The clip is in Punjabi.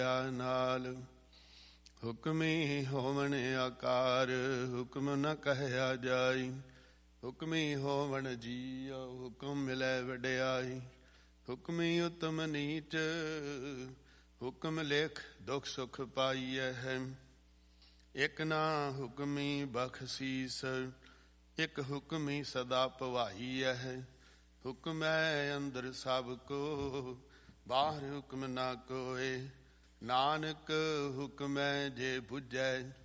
ਨਾਲ। ਹੁਕਮੀ ਹੋਵਣ ਆਕਾਰ ਹੁਕਮ ਨ ਕਹਿਆ ਜਾਈ। ਹੁਕਮੀ ਹੋਵਣ ਜੀਉ ਹੁਕਮ ਮਿਲੈ ਵਡਿਆਈ। ਹੁਕਮੀ ਉਤਮ ਨੀਚ ਹੁਕਮ ਲੇਖ ਦੁਖ ਸੁਖ ਪਾਈਐ ਹੈ। ਇਕ ਨਾ ਹੁਕਮੀ ਬਖਸ਼ੀਸ ਇਕ ਹੁਕਮੀ ਸਦਾ ਭਵਾਈਐ ਹੈ। ਹੁਕਮੈ ਅੰਦਰ ਸਭ ਕੋ ਬਾਹਰ ਹੁਕਮ ਨਾ ਕੋਏ। ਨਾਨਕ ਹੁਕਮੈ ਜੇ ਬੁਝੈ